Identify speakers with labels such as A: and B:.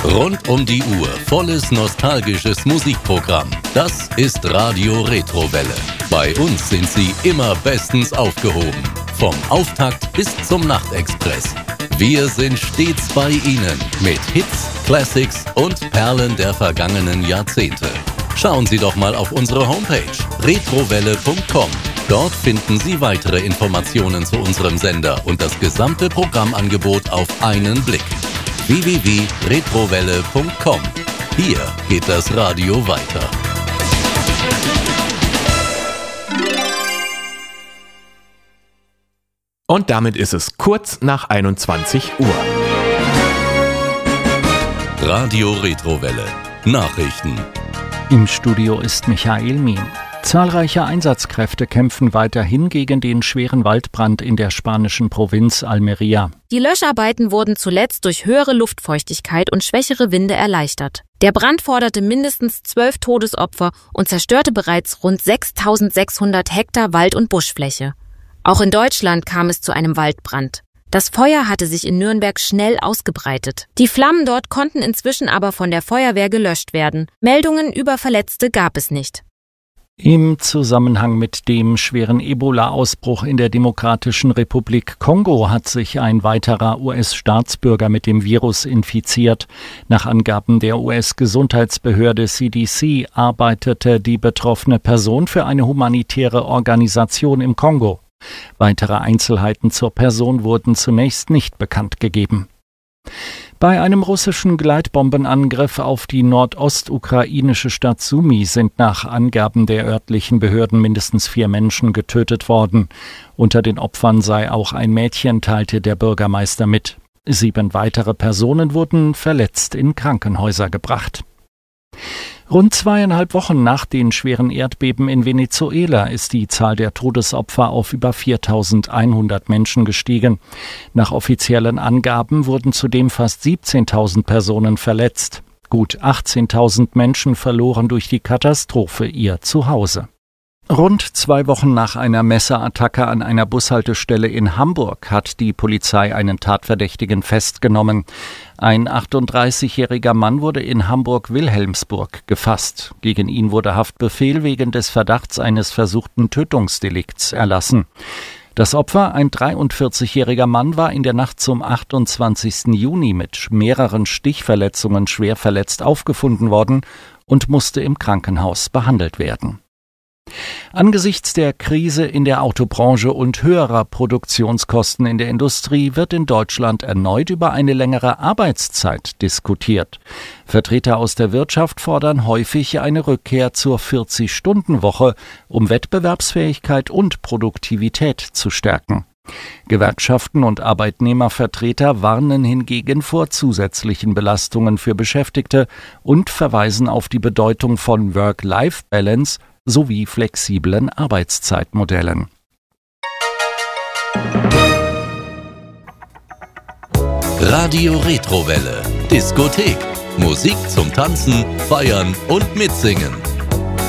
A: Rund um die Uhr volles nostalgisches Musikprogramm. Das ist Radio Retrowelle. Bei uns sind Sie immer bestens aufgehoben. Vom Auftakt bis zum Nachtexpress. Wir sind stets bei Ihnen mit Hits, Classics und Perlen der vergangenen Jahrzehnte. Schauen Sie doch mal auf unsere Homepage retrowelle.com. Dort finden Sie weitere Informationen zu unserem Sender und das gesamte Programmangebot auf einen Blick. www.retrowelle.com. Hier geht das Radio weiter.
B: Und damit ist es kurz nach 21 Uhr.
A: Radio Retrowelle. Nachrichten.
C: Im Studio ist Michael Mien. Zahlreiche Einsatzkräfte kämpfen weiterhin gegen den schweren Waldbrand in der spanischen Provinz Almería.
D: Die Löscharbeiten wurden zuletzt durch höhere Luftfeuchtigkeit und schwächere Winde erleichtert. Der Brand forderte mindestens 12 Todesopfer und zerstörte bereits rund 6.600 Hektar Wald- und Buschfläche. Auch in Deutschland kam es zu einem Waldbrand. Das Feuer hatte sich in Nürnberg schnell ausgebreitet. Die Flammen dort konnten inzwischen aber von der Feuerwehr gelöscht werden. Meldungen über Verletzte gab es nicht.
C: Im Zusammenhang mit dem schweren Ebola-Ausbruch in der Demokratischen Republik Kongo hat sich ein weiterer US-Staatsbürger mit dem Virus infiziert. Nach Angaben der US-Gesundheitsbehörde CDC arbeitete die betroffene Person für eine humanitäre Organisation im Kongo. Weitere Einzelheiten zur Person wurden zunächst nicht bekannt gegeben. Bei einem russischen Gleitbombenangriff auf die nordostukrainische Stadt Sumy sind nach Angaben der örtlichen Behörden mindestens 4 Menschen getötet worden. Unter den Opfern sei auch ein Mädchen, teilte der Bürgermeister mit. 7 weitere Personen wurden verletzt in Krankenhäuser gebracht. Rund 2,5 Wochen nach den schweren Erdbeben in Venezuela ist die Zahl der Todesopfer auf über 4.100 Menschen gestiegen. Nach offiziellen Angaben wurden zudem fast 17.000 Personen verletzt. Gut 18.000 Menschen verloren durch die Katastrophe ihr Zuhause. Rund 2 Wochen nach einer Messerattacke an einer Bushaltestelle in Hamburg hat die Polizei einen Tatverdächtigen festgenommen. Ein 38-jähriger Mann wurde in Hamburg-Wilhelmsburg gefasst. Gegen ihn wurde Haftbefehl wegen des Verdachts eines versuchten Tötungsdelikts erlassen. Das Opfer, ein 43-jähriger Mann, war in der Nacht zum 28. Juni mit mehreren Stichverletzungen schwer verletzt aufgefunden worden und musste im Krankenhaus behandelt werden. Angesichts der Krise in der Autobranche und höherer Produktionskosten in der Industrie wird in Deutschland erneut über eine längere Arbeitszeit diskutiert. Vertreter aus der Wirtschaft fordern häufig eine Rückkehr zur 40-Stunden-Woche, um Wettbewerbsfähigkeit und Produktivität zu stärken. Gewerkschaften und Arbeitnehmervertreter warnen hingegen vor zusätzlichen Belastungen für Beschäftigte und verweisen auf die Bedeutung von Work-Life-Balance sowie flexiblen Arbeitszeitmodellen.
A: Radio Retrowelle. Diskothek. Musik zum Tanzen, Feiern und Mitsingen.